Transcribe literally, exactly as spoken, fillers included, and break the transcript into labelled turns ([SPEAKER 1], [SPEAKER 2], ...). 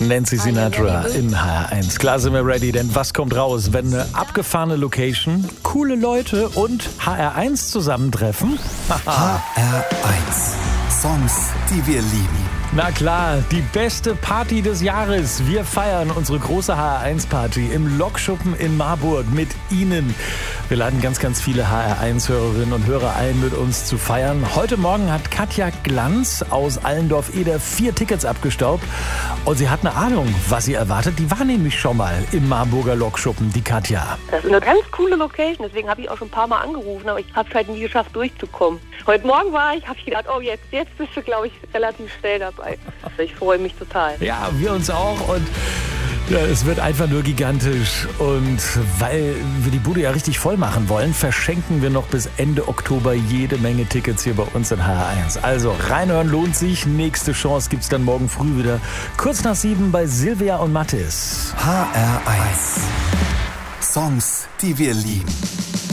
[SPEAKER 1] Nancy Sinatra in H R eins. Klar sind wir ready, denn was kommt raus, wenn eine abgefahrene Location, coole Leute und H R eins zusammentreffen?
[SPEAKER 2] H R eins. Songs, die wir lieben.
[SPEAKER 1] Na klar, die beste Party des Jahres. Wir feiern unsere große H R eins Party im Lokschuppen in Marburg mit Ihnen. Wir laden ganz, ganz viele H R eins Hörerinnen und Hörer ein, mit uns zu feiern. Heute Morgen hat Katja Glanz aus Allendorf-Eder vier Tickets abgestaubt. Und sie hat eine Ahnung, was sie erwartet. Die war nämlich schon mal im Marburger Lokschuppen, die Katja.
[SPEAKER 3] Das ist eine ganz coole Location, deswegen habe ich auch schon ein paar Mal angerufen, aber ich habe es halt nie geschafft, durchzukommen. Heute Morgen war ich, habe ich gedacht, oh jetzt, jetzt bist du, glaube ich, relativ schnell dabei. Ich freue mich total.
[SPEAKER 1] Ja, wir uns auch und ja, es wird einfach nur gigantisch. Und weil wir die Bude ja richtig voll machen wollen, verschenken wir noch bis Ende Oktober jede Menge Tickets hier bei uns in H R eins. Also reinhören lohnt sich. Nächste Chance gibt's dann morgen früh wieder. Kurz nach sieben bei Silvia und Mattis.
[SPEAKER 2] H R eins. Songs, die wir lieben.